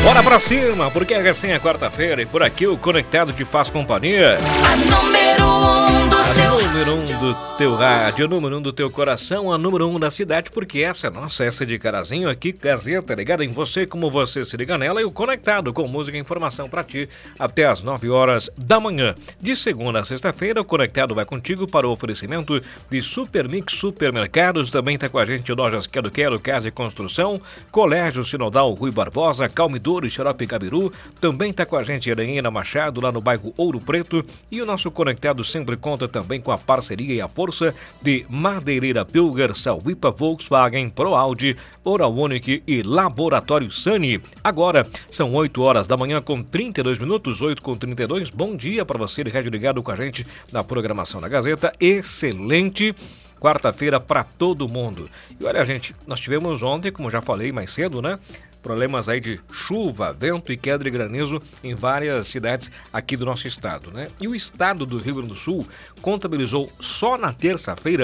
Bora pra cima, porque é recém a quarta-feira e por aqui o Conectado te faz companhia. A número 1 do seu número 1 do teu rádio, a número 1 do teu coração, a número 1 da cidade, porque essa é nossa, essa de carazinho aqui, Gazeta, ligada em você, como você se liga nela, e o Conectado com música e informação pra ti até as 9 horas da manhã. De segunda a sexta-feira, o Conectado vai contigo para o oferecimento de Super Mix Supermercados, também tá com a gente Lojas Quero, Casa e Construção, Colégio Sinodal Rui Barbosa, Calmidor e Xarope Cabiru, também tá com a gente Aranhena Machado, lá no bairro Ouro Preto, e o nosso Conectado sempre conta também com a parceria e a força de Madeireira Pilger, Salvipa Volkswagen, ProAuди, Oral Unique e Laboratório Sani. Agora são 8 horas da manhã com 32 minutos, 8h32. Bom dia para você de rádio ligado com a gente na programação da Gazeta. Excelente quarta-feira para todo mundo. E olha, gente, nós tivemos ontem, como já falei mais cedo, né? Problemas aí de chuva, vento e queda de granizo em várias cidades aqui do nosso estado, né? E o estado do Rio Grande do Sul contabilizou só na terça-feira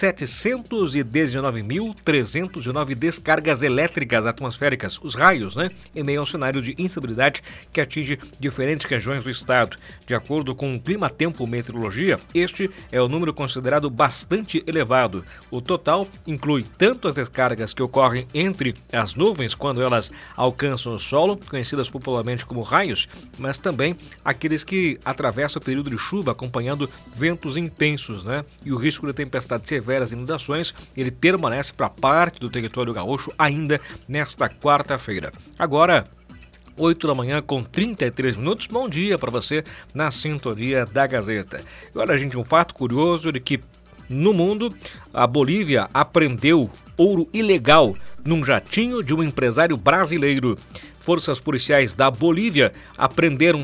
719.309 descargas elétricas atmosféricas, os raios, né? Em meio a um cenário de instabilidade que atinge diferentes regiões do estado. De acordo com o Climatempo Meteorologia, este é o número considerado bastante elevado. O total inclui tanto as descargas que ocorrem entre as nuvens quando elas alcançam o solo, conhecidas popularmente como raios, mas também aqueles que atravessam o período de chuva acompanhando ventos intensos, né? E o risco de tempestades severas e inundações, ele permanece para parte do território gaúcho ainda nesta quarta-feira. Agora, 8 da manhã com 33 minutos, bom dia para você na sintonia da Gazeta. E olha, gente, um fato curioso de que no mundo, a Bolívia apreendeu ouro ilegal num jatinho de um empresário brasileiro. Forças policiais da Bolívia apreenderam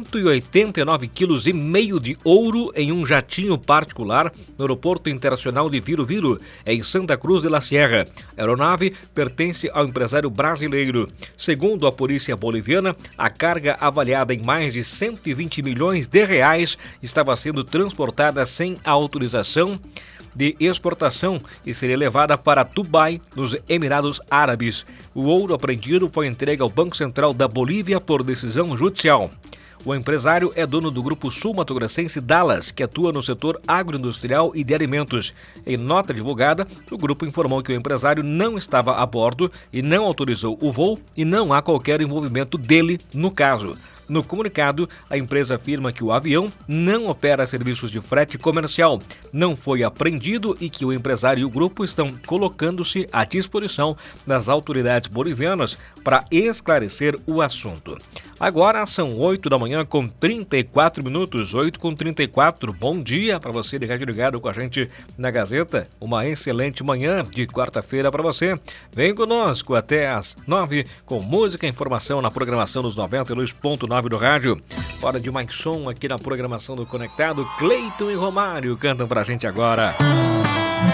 189,5 quilos de ouro em um jatinho particular no aeroporto internacional de Viro Viro, em Santa Cruz de la Sierra. A aeronave pertence ao empresário brasileiro. Segundo a polícia boliviana, a carga avaliada em mais de 120 milhões de reais estava sendo transportada sem autorização de exportação e seria levada para Dubai, nos Emirados Árabes. O ouro apreendido foi entregue ao Banco Central da Bolívia por decisão judicial. O empresário é dono do grupo sul-mato-grossense Dallas, que atua no setor agroindustrial e de alimentos. Em nota divulgada, o grupo informou que o empresário não estava a bordo e não autorizou o voo e não há qualquer envolvimento dele no caso. No comunicado, a empresa afirma que o avião não opera serviços de frete comercial, não foi apreendido e que o empresário e o grupo estão colocando-se à disposição das autoridades bolivianas para esclarecer o assunto. Agora são 8 da manhã com 34 minutos, 8h34. Bom dia para você de rádio ligado com a gente na Gazeta. Uma excelente manhã de quarta-feira para você. Vem conosco até às 9 com música e informação na programação dos 92.9 do rádio. Hora de mais som aqui na programação do Conectado. Cleiton e Romário cantam pra gente agora.